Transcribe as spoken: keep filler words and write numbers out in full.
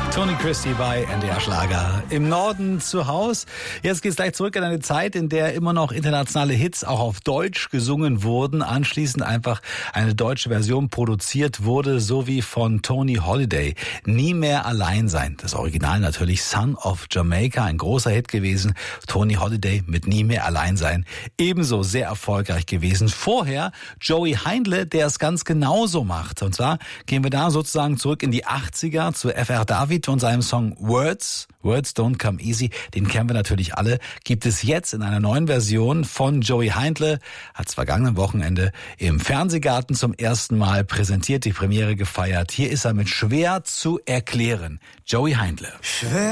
Tony Christie bei N D R Schlager. Im Norden zu Haus. Jetzt geht's gleich zurück in eine Zeit, in der immer noch internationale Hits auch auf Deutsch gesungen wurden. Anschließend einfach eine deutsche Version produziert wurde, so wie von Tony Holiday. Nie mehr allein sein. Das Original natürlich Son of Jamaica, ein großer Hit gewesen. Tony Holiday mit Nie mehr allein sein. Ebenso sehr erfolgreich gewesen. Vorher Joey Heindle, der es ganz genauso macht. Und zwar gehen wir da sozusagen zurück in die achtziger zu F R David und seinem Song Words. Words Don't Come Easy. Den kennen wir natürlich alle. Gibt es jetzt in einer neuen Version von Joey Heindle. Hat's vergangenen Wochenende im Fernsehgarten zum ersten Mal präsentiert, die Premiere gefeiert. Hier ist er mit Schwer zu erklären. Joey Heindle. Schwer